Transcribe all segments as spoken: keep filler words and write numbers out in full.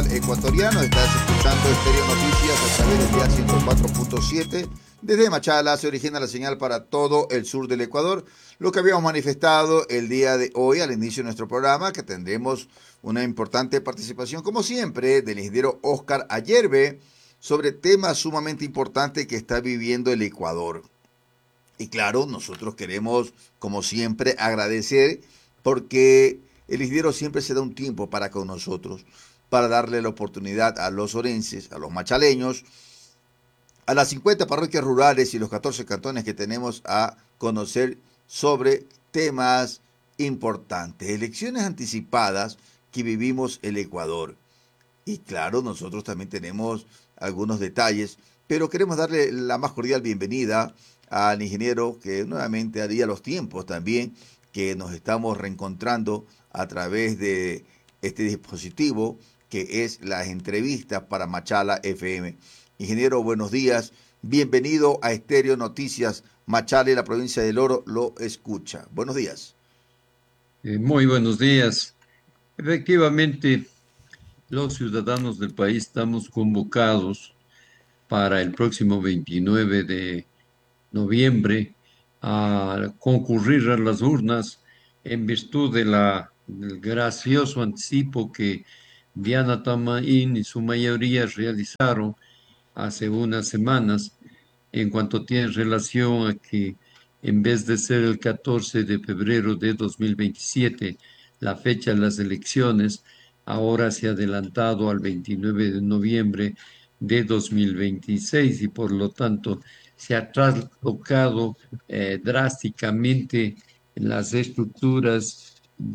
Nacional Ecuatoriano. Estás escuchando Estéreo Noticias a través del día ciento cuatro punto siete. Desde Machala se origina la señal para todo el sur del Ecuador. Lo que habíamos manifestado el día de hoy al inicio de nuestro programa, que tendremos una importante participación, como siempre, del ingeniero Oscar Ayerbe sobre temas sumamente importantes que está viviendo el Ecuador. Y claro, nosotros queremos, como siempre, agradecer porque el ingeniero siempre se da un tiempo para con nosotros, para darle la oportunidad a los orenses, a los machaleños, a las cincuenta parroquias rurales y los catorce cantones que tenemos a conocer sobre temas importantes, elecciones anticipadas que vivimos el Ecuador. Y claro, nosotros también tenemos algunos detalles, pero queremos darle la más cordial bienvenida al ingeniero que nuevamente haría los tiempos también, que nos estamos reencontrando a través de este dispositivo que es las entrevistas para Machala F M. Ingeniero, buenos días, bienvenido a Estéreo Noticias. Machala y la provincia del Oro lo escucha. Buenos días. Eh, muy buenos días. Efectivamente, los ciudadanos del país estamos convocados para el próximo veintinueve de noviembre a concurrir a las urnas en virtud de la, del gracioso anticipo que Diana Tamaín y su mayoría realizaron hace unas semanas en cuanto tiene relación a que en vez de ser el catorce de febrero de dos mil veintisiete la fecha de las elecciones, ahora se ha adelantado al veintinueve de noviembre de dos mil veintiséis y por lo tanto se ha trastocado eh, drásticamente las estructuras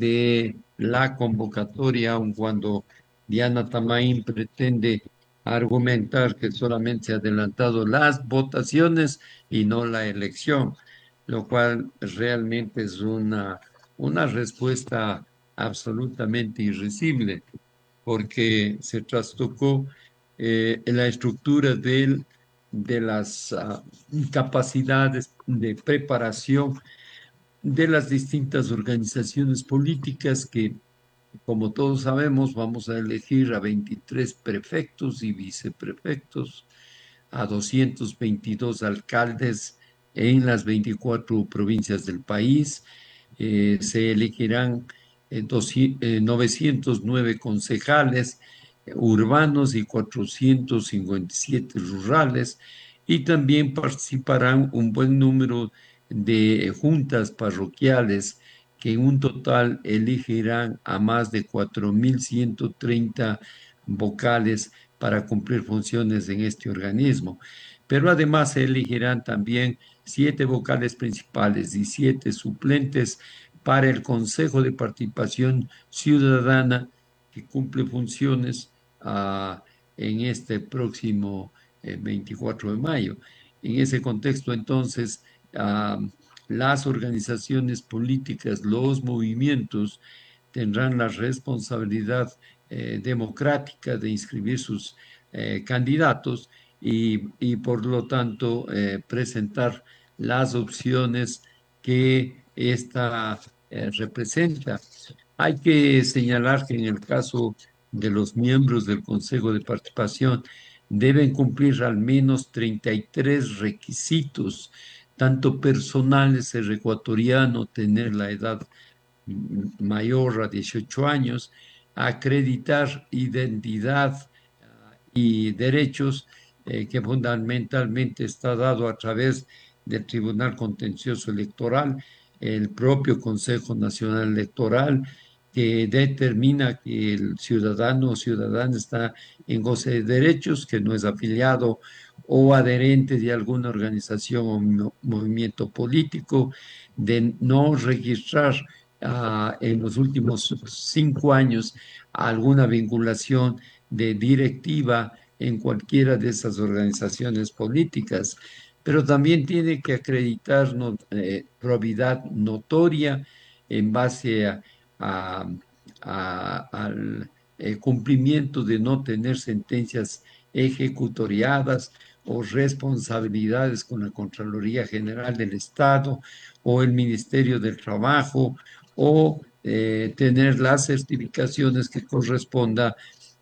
de la convocatoria, aun cuando Diana Tamaín pretende argumentar que solamente se ha adelantado las votaciones y no la elección, lo cual realmente es una, una respuesta absolutamente irrisible, porque se trastocó eh, en la estructura del, de las uh, capacidades de preparación de las distintas organizaciones políticas que, como todos sabemos, vamos a elegir a veintitrés prefectos y viceprefectos, a doscientos veintidós alcaldes en las veinticuatro provincias del país. Eh, se elegirán eh, eh, novecientos nueve concejales eh, urbanos y cuatrocientos cincuenta y siete rurales, y también participarán un buen número de juntas parroquiales que en un total elegirán a más de cuatro mil ciento treinta vocales para cumplir funciones en este organismo. Pero además se elegirán también siete vocales principales y siete suplentes para el Consejo de Participación Ciudadana que cumple funciones uh, en este próximo eh, veinticuatro de mayo. En ese contexto, entonces, uh, las organizaciones políticas, los movimientos, tendrán la responsabilidad eh, democrática de inscribir sus eh, candidatos y, y, por lo tanto eh, presentar las opciones que esta eh, representa. Hay que señalar que en el caso de los miembros del Consejo de Participación deben cumplir al menos treinta y tres requisitos, tanto personales, ser ecuatoriano, tener la edad mayor a dieciocho años, acreditar identidad y derechos eh, que fundamentalmente está dado a través del Tribunal Contencioso Electoral, el propio Consejo Nacional Electoral, que determina que el ciudadano o ciudadana está en goce de derechos, que no es afiliado o adherente de alguna organización o movimiento político, de no registrar uh, en los últimos cinco años alguna vinculación de directiva en cualquiera de esas organizaciones políticas, pero también tiene que acreditar no, eh, probidad notoria en base a, a, a, al eh, cumplimiento de no tener sentencias ejecutoriadas o responsabilidades con la Contraloría General del Estado o el Ministerio del Trabajo o eh, tener las certificaciones que corresponda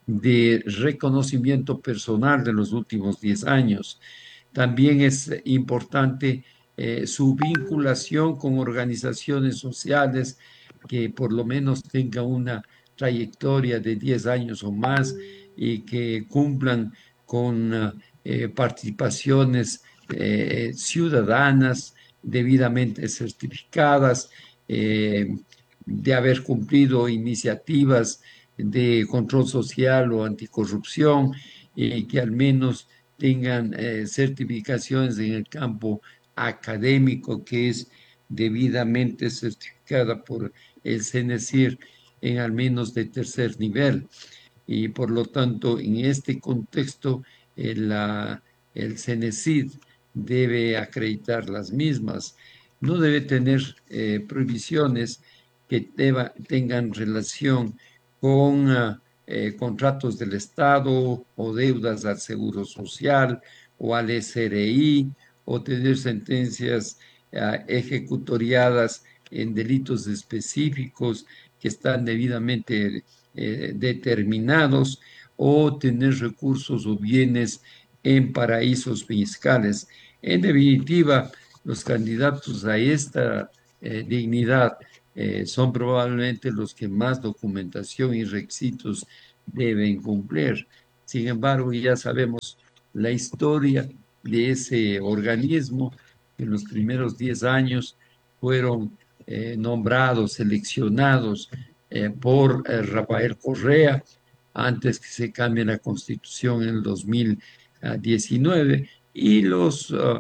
de reconocimiento personal de los últimos diez años. También es importante eh, su vinculación con organizaciones sociales que por lo menos tengan una trayectoria de diez años o más y que cumplan con eh, participaciones eh, ciudadanas debidamente certificadas, eh, de haber cumplido iniciativas de control social o anticorrupción y que al menos tengan eh, certificaciones en el campo académico que es debidamente certificada por el CENESIR en al menos de tercer nivel. Y por lo tanto, en este contexto, el, la- el CENESID debe acreditar las mismas. No debe tener eh, prohibiciones que deba- tengan relación con ah, eh, contratos del Estado o deudas al Seguro Social o al S R I o tener sentencias ah, ejecutoriadas en delitos específicos que están debidamente eh, determinados o tener recursos o bienes en paraísos fiscales. En definitiva, los candidatos a esta eh, dignidad eh, son probablemente los que más documentación y requisitos deben cumplir. Sin embargo, ya sabemos la historia de ese organismo, que en los primeros diez años fueron eh, nombrados, seleccionados eh, por eh, Rafael Correa, antes que se cambie la constitución en el dos mil diecinueve, y los uh,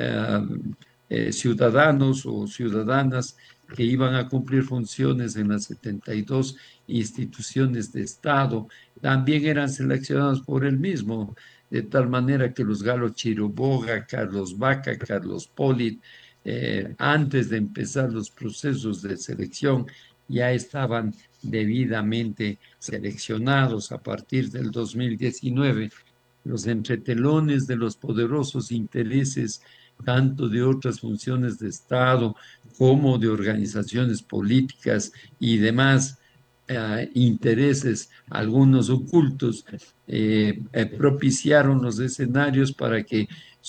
uh, eh, ciudadanos o ciudadanas que iban a cumplir funciones en las setenta y dos instituciones de Estado, también eran seleccionados por él mismo, de tal manera que los Galo Chiroboga, Carlos Vaca, Carlos Polit, eh, antes de empezar los procesos de selección, ya estaban debidamente seleccionados a partir del dos mil diecinueve. Los entretelones de los poderosos intereses, tanto de otras funciones de Estado como de organizaciones políticas y demás eh, intereses, algunos ocultos, eh, eh, propiciaron los escenarios para que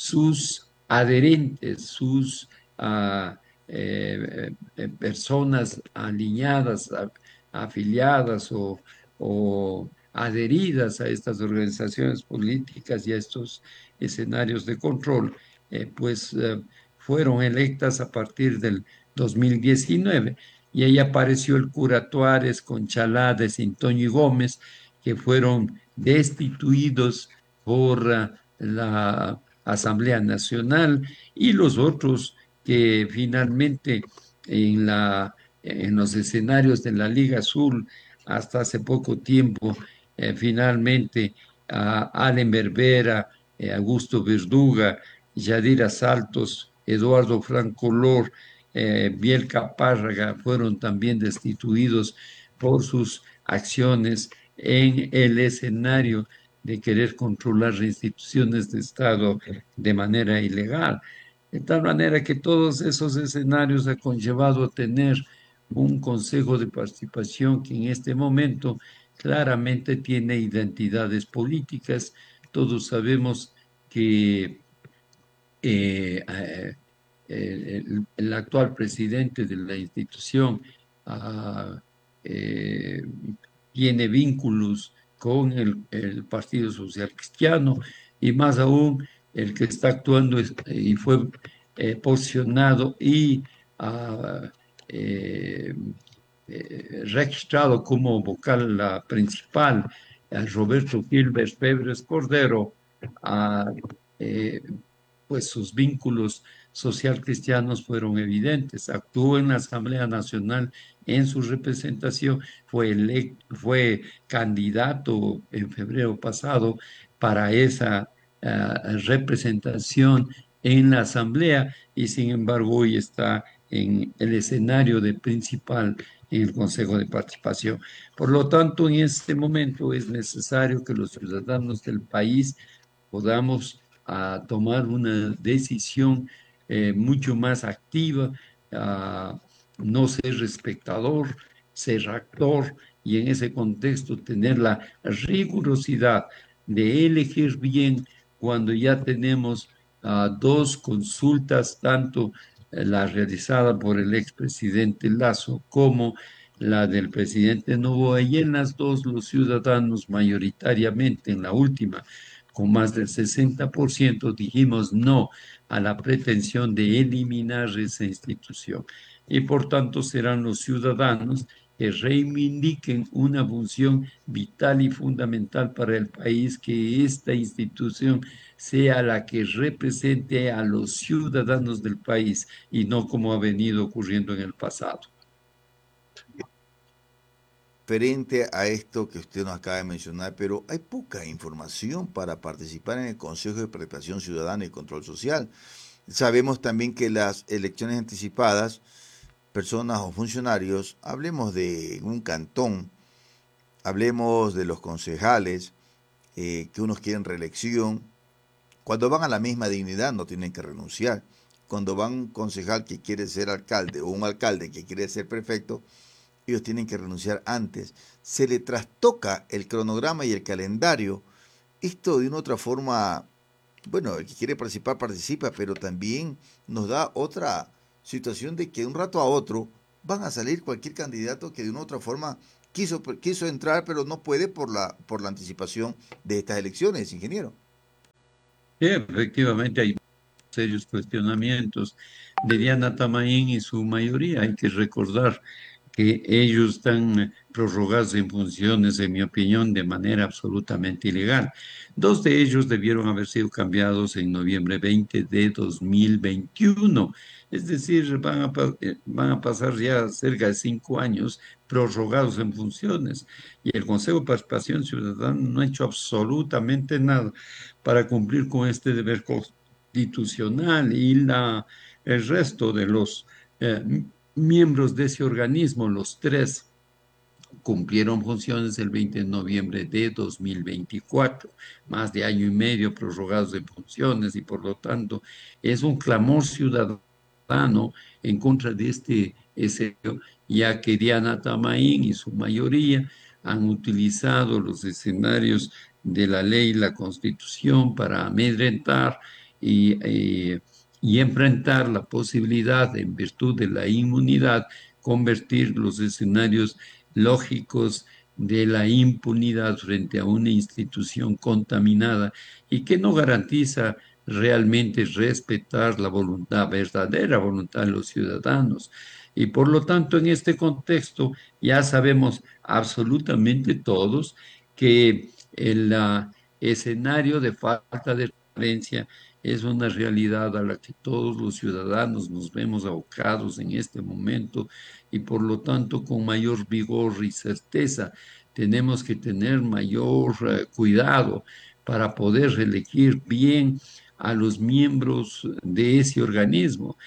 sus adherentes, sus ah, eh, eh, personas alineadas, a- afiliadas o, o adheridas a estas organizaciones políticas y a estos escenarios de control, eh, pues eh, fueron electas a partir del dos mil diecinueve. Y ahí apareció el cura Tuárez con Chalá de Sintoño y Gómez, que fueron destituidos por uh, la Asamblea Nacional, y los otros que finalmente en, la, en los escenarios de la Liga Azul hasta hace poco tiempo, eh, finalmente a Allen Berbera, eh, Augusto Verduga, Yadira Saltos, Eduardo Franco Lor, eh, Biel Capárraga fueron también destituidos por sus acciones en el escenario de querer controlar las instituciones de Estado de manera ilegal. De tal manera que todos esos escenarios han conllevado a tener un consejo de participación que en este momento claramente tiene identidades políticas. Todos sabemos que eh, eh, el, el, actual presidente de la institución uh, eh, tiene vínculos con el, el, Partido Social Cristiano, y más aún el que está actuando es, y fue eh, posicionado y uh, eh, eh, registrado como vocal la principal, Roberto Gilbert Febres Cordero, a, eh, pues sus vínculos social cristianos fueron evidentes. Actuó en la Asamblea Nacional en su representación, fue, electo, fue candidato en febrero pasado para esa uh, representación en la Asamblea, y sin embargo hoy está en el escenario de principal en el Consejo de Participación. Por lo tanto, en este momento es necesario que los ciudadanos del país podamos a tomar una decisión eh, mucho más activa, a no ser espectador, ser actor y en ese contexto tener la rigurosidad de elegir bien cuando ya tenemos uh, dos consultas, tanto eh, la realizada por el expresidente Lazo como la del presidente Noboa, y en las dos los ciudadanos mayoritariamente, en la última, con más del sesenta por ciento, dijimos no a la pretensión de eliminar esa institución. Y por tanto serán los ciudadanos que reivindiquen una función vital y fundamental para el país, que esta institución sea la que represente a los ciudadanos del país y no como ha venido ocurriendo en el pasado. Frente a esto que usted nos acaba de mencionar, pero hay poca información para participar en el Consejo de Participación Ciudadana y Control Social. Sabemos también que las elecciones anticipadas, personas o funcionarios, hablemos de un cantón, hablemos de los concejales, eh, que unos quieren reelección, cuando van a la misma dignidad no tienen que renunciar. Cuando van un concejal que quiere ser alcalde o un alcalde que quiere ser prefecto, ellos tienen que renunciar antes. Se le trastoca el cronograma y el calendario. Esto de una otra forma, bueno, el que quiere participar participa, pero también nos da otra situación de que de un rato a otro van a salir cualquier candidato que de una otra forma quiso, quiso entrar, pero no puede por la, por la anticipación de estas elecciones, ingeniero. Sí, efectivamente hay serios cuestionamientos de Diana Tamaín y su mayoría. Hay que recordar que ellos están prorrogados en funciones, en mi opinión, de manera absolutamente ilegal. Dos de ellos debieron haber sido cambiados en noviembre veinte de dos mil veintiuno. Es decir, van a, eh, van a pasar ya cerca de cinco años prorrogados en funciones. Y el Consejo de Participación Ciudadana no ha hecho absolutamente nada para cumplir con este deber constitucional, y la, el resto de los eh, miembros de ese organismo, los tres, cumplieron funciones el veinte de noviembre de dos mil veinticuatro, más de año y medio prorrogados de funciones, y por lo tanto es un clamor ciudadano en contra de este escenario, ya que Diana Tamaín y su mayoría han utilizado los escenarios de la ley y la constitución para amedrentar y, eh, y enfrentar la posibilidad, en virtud de la inmunidad, convertir los escenarios lógicos de la impunidad frente a una institución contaminada y que no garantiza realmente respetar la voluntad, verdadera voluntad de los ciudadanos. Y por lo tanto, en este contexto, ya sabemos absolutamente todos que el uh, escenario de falta de transparencia es una realidad a la que todos los ciudadanos nos vemos abocados en este momento, y por lo tanto con mayor vigor y certeza tenemos que tener mayor uh, cuidado para poder elegir bien a los miembros de ese organismo.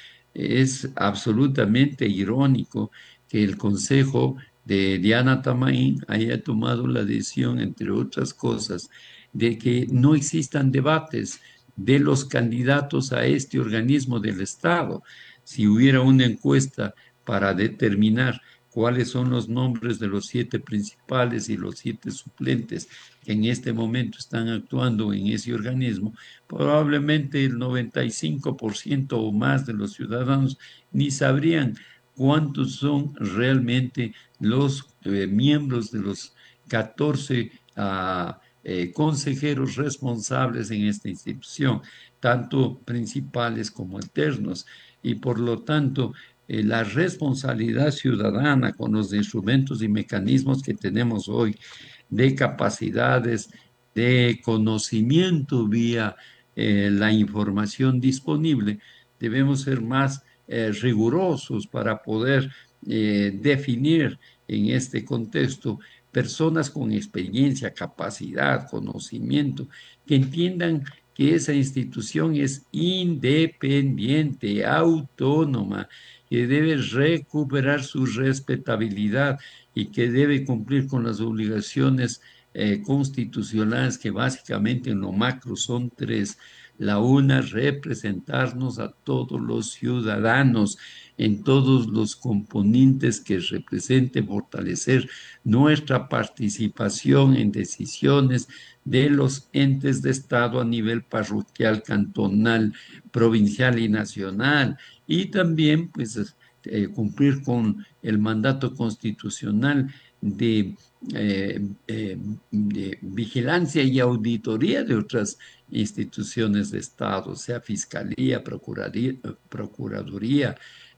Es absolutamente irónico que el Consejo de Diana Tamaín haya tomado la decisión, entre otras cosas, de que no existan debates de los candidatos a este organismo del Estado. Si hubiera una encuesta para determinar cuáles son los nombres de los siete principales y los siete suplentes que en este momento están actuando en ese organismo, probablemente el noventa y cinco por ciento o más de los ciudadanos ni sabrían cuántos son realmente los eh, miembros de los catorce uh, eh, consejeros responsables en esta institución, tanto principales como alternos. Y por lo tanto, eh, la responsabilidad ciudadana con los instrumentos y mecanismos que tenemos hoy, de capacidades, de conocimiento vía eh, la información disponible, debemos ser más eh, rigurosos para poder eh, definir en este contexto personas con experiencia, capacidad, conocimiento, que entiendan que esa institución es independiente, autónoma, que debe recuperar su respetabilidad y que debe cumplir con las obligaciones eh, constitucionales que básicamente en lo macro son tres. La una, representarnos a todos los ciudadanos en todos los componentes que represente fortalecer nuestra participación en decisiones de los entes de Estado a nivel parroquial, cantonal, provincial y nacional. Y también, pues, eh, cumplir con el mandato constitucional de, eh, eh, de vigilancia y auditoría de otras instituciones de Estado, sea Fiscalía, Procuraduría, Procuraduría,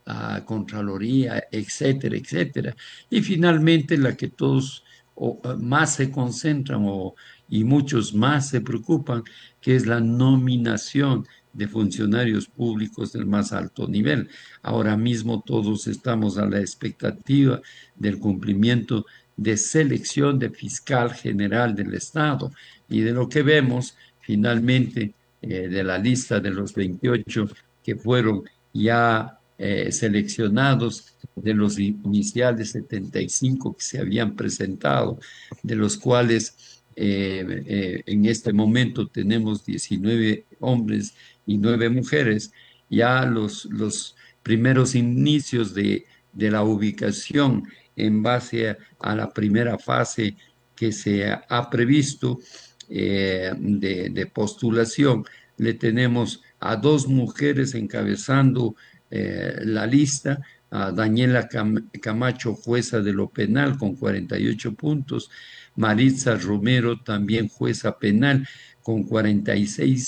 a Contraloría, etcétera, etcétera. Y finalmente la que todos o, más se concentran o, y muchos más se preocupan, que es la nominación de funcionarios públicos del más alto nivel. Ahora mismo todos estamos a la expectativa del cumplimiento de selección de fiscal general del Estado y de lo que vemos finalmente eh, de la lista de los veintiocho que fueron ya eh, seleccionados, de los iniciales setenta y cinco que se habían presentado, de los cuales eh, eh, en este momento tenemos diecinueve hombres y nueve mujeres. Ya los, los primeros inicios de, de la ubicación en base a, a la primera fase que se ha, ha previsto eh, de, de postulación. Le tenemos a dos mujeres encabezando eh, la lista, a Daniela Cam Camacho, jueza de lo penal, con cuarenta y ocho puntos, Maritza Romero, también jueza penal, con cuarenta y seis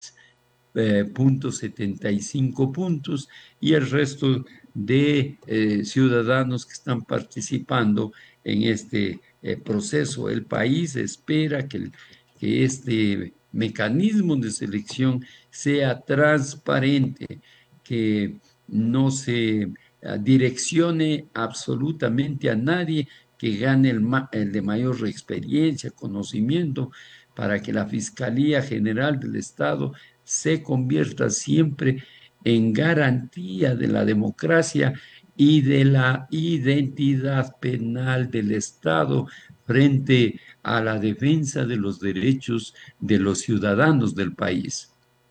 eh, punto setenta y cinco puntos, y el resto de eh, ciudadanos que están participando en este eh, proceso. El país espera que, el, que este mecanismo de selección sea transparente, que no se uh, direccione absolutamente a nadie, que gane el, el de mayor experiencia, conocimiento, para que la Fiscalía General del Estado se convierta siempre en garantía de la democracia y de la identidad penal del Estado frente a la defensa de los derechos de los ciudadanos del país.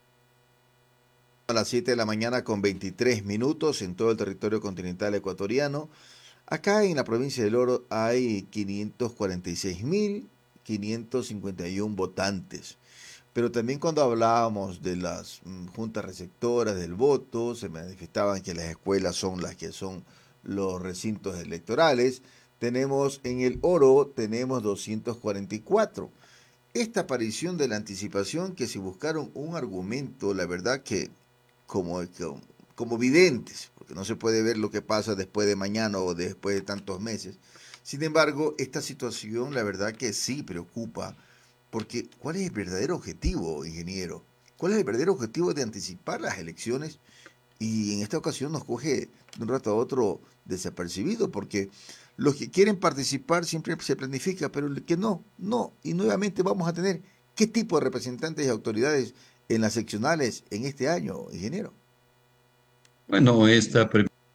A las siete de la mañana con veintitrés minutos en todo el territorio continental ecuatoriano. Acá en la provincia del Oro hay quinientos cuarenta y seis mil quinientos cincuenta y uno votantes. Pero también cuando hablábamos de las mm, juntas receptoras del voto, se manifestaban que las escuelas son las que son los recintos electorales. Tenemos en el Oro, tenemos doscientos cuarenta y cuatro. Esta aparición de la anticipación, que si buscaron un argumento, la verdad que como, como videntes, porque no se puede ver lo que pasa después de mañana o después de tantos meses. Sin embargo, esta situación la verdad que sí preocupa, porque ¿cuál es el verdadero objetivo, ingeniero? ¿Cuál es el verdadero objetivo de anticipar las elecciones? Y en esta ocasión nos coge de un rato a otro desapercibido, porque los que quieren participar siempre se planifica, pero el que no, no. Y nuevamente vamos a tener qué tipo de representantes y autoridades en las seccionales en este año, ingeniero. Bueno, esta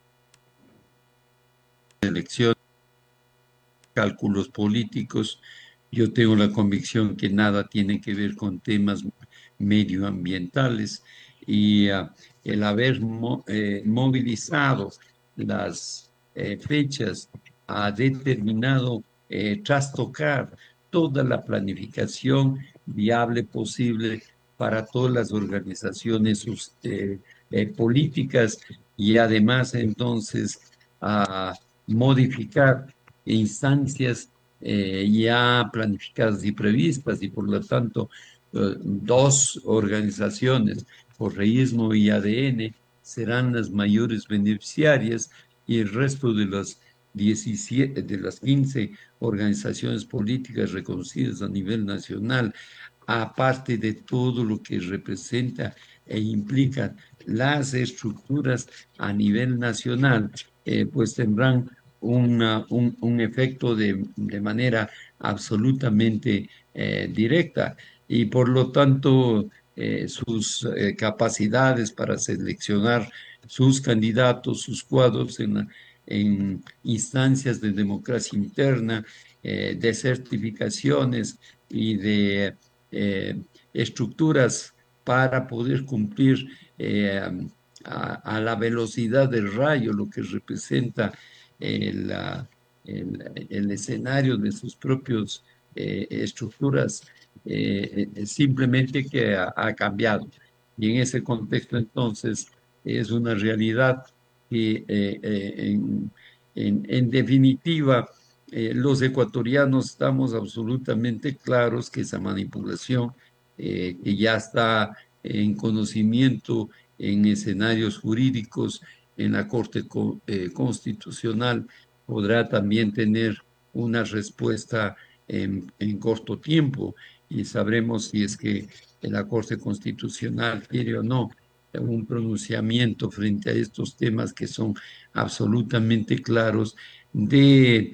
elección, cálculos políticos, yo tengo la convicción que nada tiene que ver con temas medioambientales, y uh, el haber mo eh, movilizado las eh, fechas ha determinado eh, trastocar toda la planificación viable posible para todas las organizaciones eh, eh, políticas, y además entonces a modificar instancias eh, ya planificadas y previstas, y por lo tanto eh, dos organizaciones, Correísmo y A D N, serán las mayores beneficiarias, y el resto de las diecisiete, de las quince organizaciones políticas reconocidas a nivel nacional, aparte de todo lo que representa e implica las estructuras a nivel nacional, eh, pues tendrán una, un, un, efecto de, de manera absolutamente eh, directa, y por lo tanto eh, sus eh, capacidades para seleccionar sus candidatos, sus cuadros en, en instancias de democracia interna, eh, de certificaciones, y de eh, estructuras para poder cumplir eh, a, a la velocidad del rayo, lo que representa el, ah, el- el escenario de sus propios eh, estructuras, eh, eh, simplemente que ha, ha cambiado. Y en ese contexto, entonces, es una realidad que, eh, eh, en, en- en definitiva, eh, los ecuatorianos estamos absolutamente claros que esa manipulación, eh, que ya está en conocimiento en escenarios jurídicos, en la Corte Co- eh, Constitucional, podrá también tener una respuesta en, en corto tiempo y sabremos si es que la Corte Constitucional quiere o no un pronunciamiento frente a estos temas que son absolutamente claros de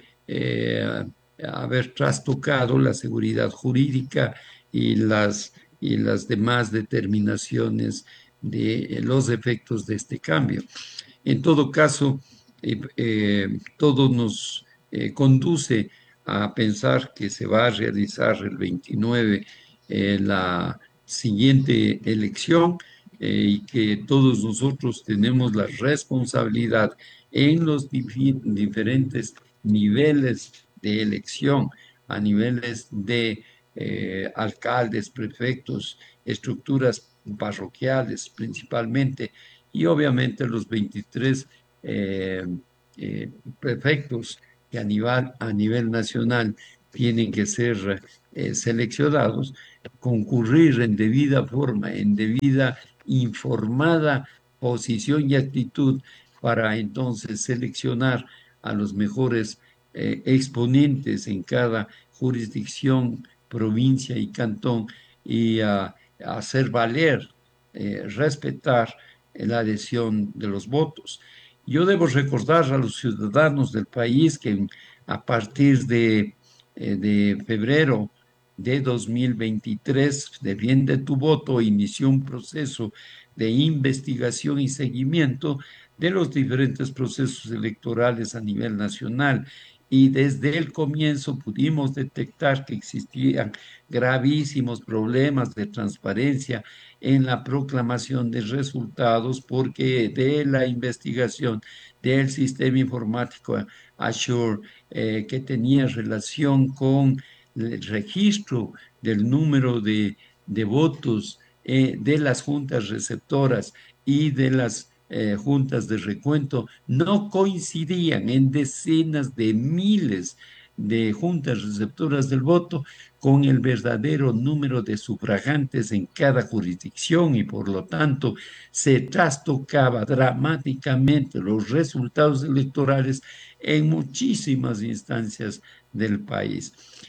eh, haber trastocado la seguridad jurídica y las, y las demás determinaciones de los efectos de este cambio. En todo caso, eh, eh, todo nos eh, conduce a pensar que se va a realizar el veintinueve eh, la siguiente elección, eh, y que todos nosotros tenemos la responsabilidad en los difi- diferentes niveles de elección, a niveles de eh, alcaldes, prefectos, estructuras parroquiales principalmente, y obviamente los veintitrés eh, eh, prefectos que a nivel, a nivel nacional tienen que ser eh, seleccionados, concurrir en debida forma, en debida informada posición y actitud para entonces seleccionar a los mejores eh, exponentes en cada jurisdicción, provincia y cantón y a, a hacer valer, eh, respetar la adhesión de los votos. Yo debo recordar a los ciudadanos del país que a partir de, eh, de febrero de dos mil veintitrés, Defiende tu Voto inició un proceso de investigación y seguimiento de los diferentes procesos electorales a nivel nacional. Y desde el comienzo pudimos detectar que existían gravísimos problemas de transparencia en la proclamación de resultados, porque de la investigación del sistema informático Azure, eh, que tenía relación con el registro del número de, de votos eh, de las juntas receptoras y de las eh, juntas de recuento, no coincidían en decenas de miles de juntas receptoras del voto con el verdadero número de sufragantes en cada jurisdicción, y por lo tanto se trastocaba dramáticamente los resultados electorales en muchísimas instancias del país.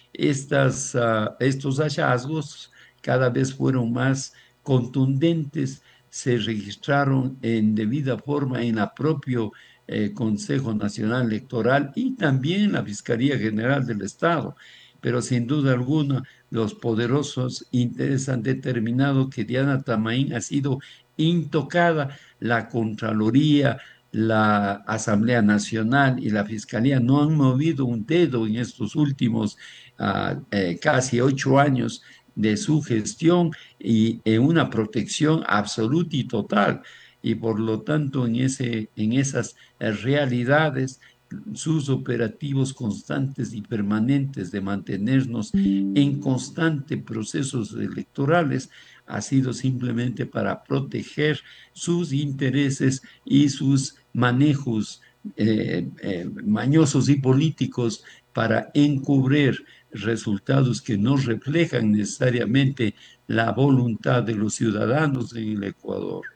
Estas, uh, estos hallazgos cada vez fueron más contundentes, se registraron en debida forma en el propio eh, Consejo Nacional Electoral y también en la Fiscalía General del Estado. Pero sin duda alguna, los poderosos intereses han determinado que Diana Tamaín ha sido intocada. La Contraloría, la Asamblea Nacional y la Fiscalía no han movido un dedo en estos últimos uh, eh, casi ocho años de su gestión, y en una protección absoluta y total. Y por lo tanto, en, ese, en esas realidades, sus operativos constantes y permanentes de mantenernos en constante procesos electorales ha sido simplemente para proteger sus intereses y sus manejos eh, eh, mañosos y políticos para encubrir resultados que no reflejan necesariamente la voluntad de los ciudadanos en el Ecuador.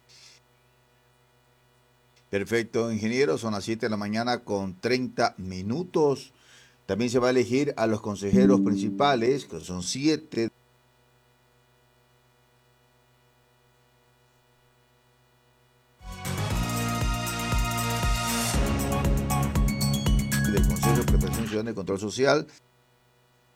Perfecto, ingeniero. Son las siete de la mañana con treinta minutos. También se va a elegir a los consejeros principales, que son siete del Consejo de Protección Ciudadana y Control Social.